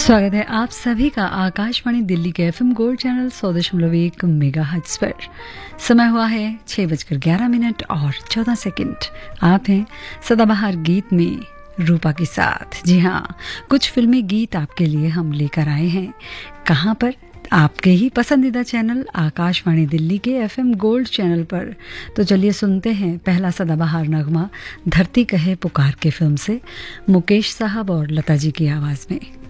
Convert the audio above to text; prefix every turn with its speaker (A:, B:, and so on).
A: स्वागत है आप सभी का आकाशवाणी दिल्ली के एफएम गोल्ड चैनल 100.1 मेगाहर्ट्ज पर। समय हुआ है 6:11 और 14 सेकंड। आप हैं सदाबहार गीत में रूपा के साथ। जी हाँ, कुछ फिल्मी गीत आपके लिए हम लेकर आए हैं। कहाँ पर? आपके ही पसंदीदा चैनल आकाशवाणी दिल्ली के एफएम गोल्ड चैनल पर। तो चलिए सुनते हैं पहला सदाबहार नगमा धरती कहे पुकार के फिल्म से, मुकेश साहब और लता जी की आवाज में।